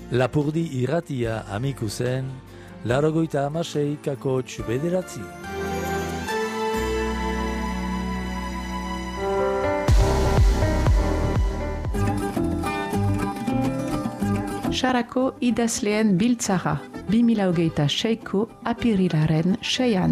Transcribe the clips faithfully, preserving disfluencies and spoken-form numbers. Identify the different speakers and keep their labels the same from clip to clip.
Speaker 1: Lapurdi irratia amiku zen, laurogeita hamasei kakotx bederatzi.
Speaker 2: Sarako idazleen biltzara, bi mila hogeita seiko apirilaren seian.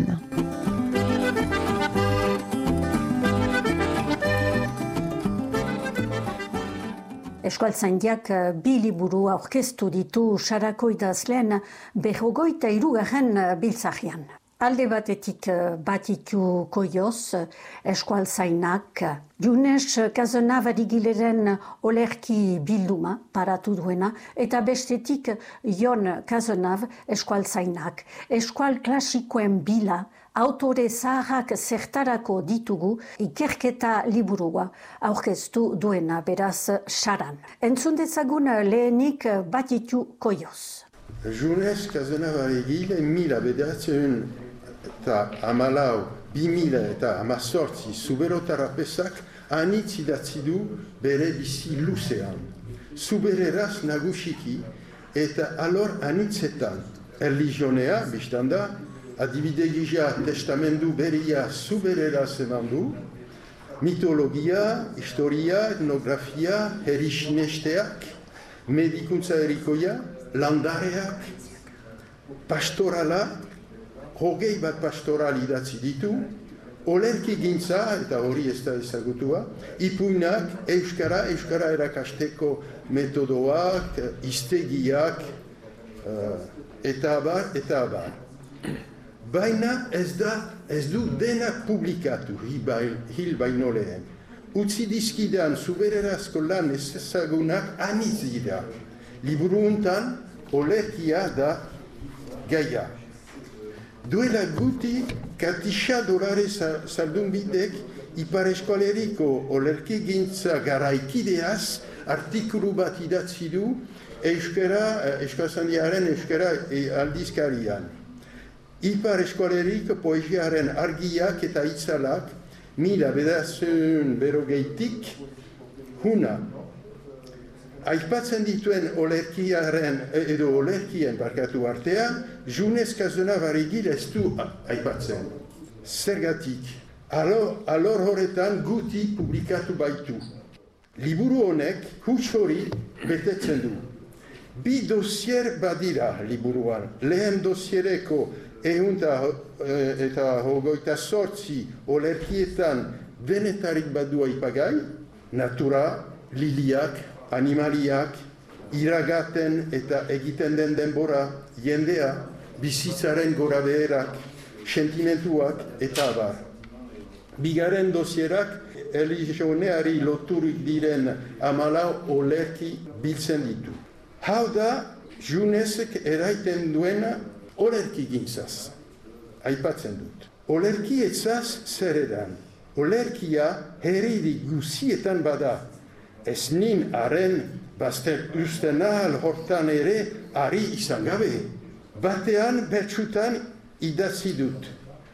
Speaker 3: Euskaltzaindiak bi liburu aurkeztu ditu Sarako idazleen berrogeita hirugarren biltzarian. Alde batetik Batitu Koioz, Euskaltzainak, Junes Kazenav-Adigileren olerki bilduma paratu duena, eta bestetik Jon Kazenav Euskaltzainak. Euskal klasikoen bila, autore zaharrak zertarako ditugu ikerketa liburua aurkeztu duena beraz Saran. Entzun dezagun lehenik Batitu Koioz.
Speaker 4: Junes Kazenav-Adigile mila bederatziehun eta hamalau, bi mila eta hamazortzi zuberotarapesak anitz idatzi du bere bizi luzean. Zubereraz nagusiki eta alor anitzetan. Erlijionea, biztanda, adibide gisa testamendu beria zubereraz eman du, mitologia, historia, etnografia, herri sinesteak, medikuntza erikoia, landareak, pastorala, hogei bat pastoral idatzi ditu, olerki gintza, eta hori ez da ezagutua, ipuinak, euskara, euskara erakasteko metodoak, iztegiak, uh, eta abar, eta abar. Baina ez da, ez du denak publikatu, hil baino lehen. Utzi dizkidan zubererazko lan ezagunak anitz dira. Liburu untan, olerkia da gaia. Duela guti, Katixa Dolare Zaldunbidek Ipar Eskoleriko olerki gintza garaikideaz artikulu bat idatzi du Euskara, Euskaltzaindiaren Euskara aldizkarian. Ipar Eskoleriko poesiaren argiak eta itzalak mila bederatziehun berrogeitik huna. Aipatzen dituen olerkiaren edo olerkien barkatu artean, Junes Kazenav-Adigile ez du aipatzen. Zergatik, alor, alor horretan guti publikatu baitu. Liburu honek huts hori betetzen du. Bi dosier badira liburuan. Lehen dosiereko ehunta eta hogeita zortzi olerkietan denetarik badu aipagai, natura, liliak, animaliak, iragaten eta egiten den denbora, jendea, bizitzaren gora beherak, sentimentuak eta abar. Bigarren dosierak, erlijioneari loturik diren hamalau olerki biltzen ditu. Hau da, Junesek eraiten duena olerki gintzaz. Aipatzen dut. Olerki etzaz zer edan. Olerkia herri guzietan bada. Ez nin haren bazter usten ahal hortan ere ari izan gabe. Batean bertsutan idatzi dut.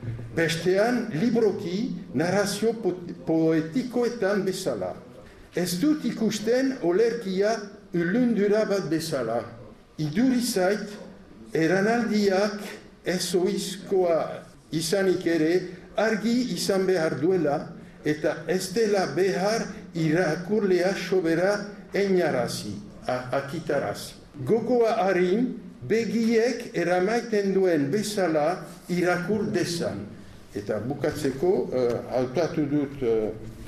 Speaker 4: Bestean libroki narrazio poetikoetan bezala. Ez dut ikusten olerkia ulundura bat bezala. Iduri zait, eranaldiak ez oizkoa izanik ere argi izan behar duela eta ez dela behar irakurlea sobera einarazi, akitarazi. Gogoa harin, begiek eramaiten duen bezala irakur dezan. Eta bukatzeko, uh, hautatu dut uh,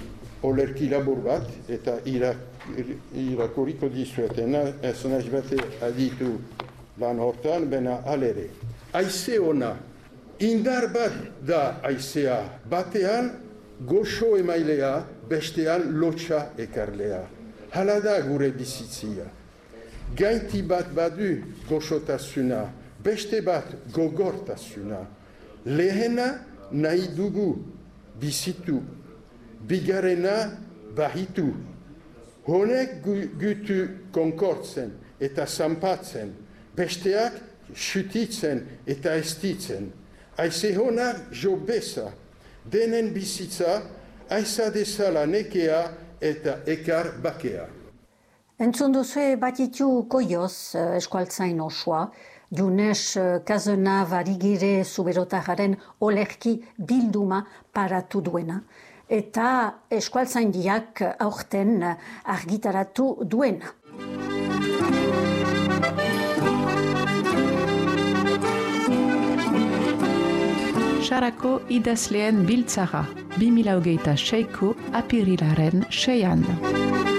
Speaker 4: olerki labur bat, eta irak, irakuriko dizuetena, ez nahi bate aditu lan hortan, bena alere. Aize ona, indar bat da aizea, batean goxo emailea, bestean lotxa ekarlea. Hala da gure bizitzia. Gainti bat badu goxotasuna, beste bat gogortasuna. Lehena nahi dugu bizitu, bigarrena bahitu. Honek gutu konkortzen eta zanpatzen, besteak xutitzen eta estitzen. Aize hona jo beza, denen bizitza, aiza dezala nekea eta ekar bakea.
Speaker 3: Entzun duzue batitu koioz eskualtzain osoa, Junes Kazena Barigire Zuberotagaren olerki bilduma paratu duena. Eta eskualtzaindiak aurten argitaratu duena.
Speaker 2: Sarako idazleen biltzara, bi mila hogeita seiko apirilaren seian.